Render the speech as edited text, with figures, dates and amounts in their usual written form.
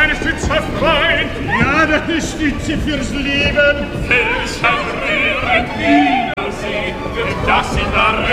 eine Stütze Freund. Ja, eine Stütze fürs Leben. Welch ein Rühren Wiedersehen, wird das in der